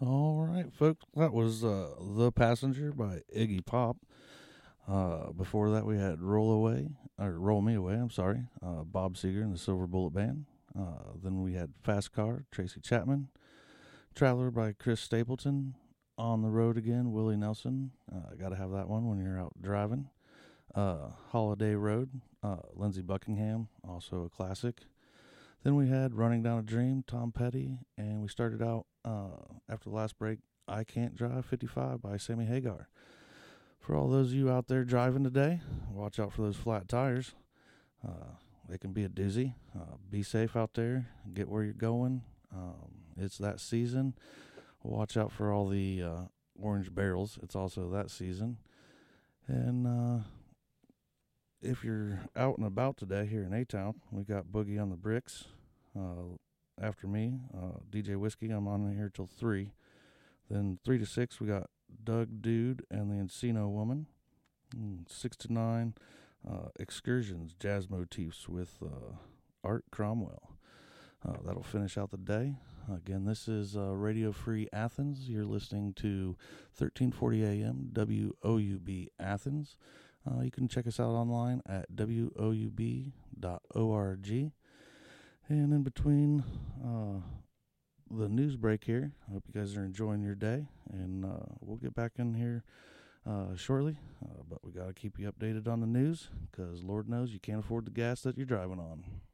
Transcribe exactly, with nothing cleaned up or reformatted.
All right, folks. That was uh, The Passenger by Iggy Pop. Uh, before that, we had Roll Away, or Roll Me Away, I'm sorry, uh, Bob Seger and the Silver Bullet Band. Uh, then we had Fast Car, Tracy Chapman. Traveler by Chris Stapleton. On the Road Again, Willie Nelson. Uh, Got to have that one when you're out driving. Uh, Holiday Road, uh, Lindsey Buckingham, also a classic. Then we had Running Down a Dream, Tom Petty, and we started out uh, after the last break, I Can't Drive fifty-five by Sammy Hagar. For all those of you out there driving today, watch out for those flat tires. Uh, they can be a doozy. Uh, be safe out there. Get where you're going. Um, it's that season. Watch out for all the uh, orange barrels. It's also that season. And uh, if you're out and about today here in A-Town, we got Boogie on the Bricks. Uh, after me, uh, D J Whiskey, I'm on here till three. Then three to six, we got Doug Dude and the Encino Woman. Mm, six to nine, uh, Excursions, Jazz Motifs with uh, Art Cromwell. Uh, that'll finish out the day. Again, this is uh, Radio Free Athens. You're listening to thirteen forty A M W O U B Athens. Uh, you can check us out online at W O U B dot org. And in between uh, the news break here, I hope you guys are enjoying your day. And uh, we'll get back in here uh, shortly. Uh, but we got to keep you updated on the news because Lord knows you can't afford the gas that you're driving on.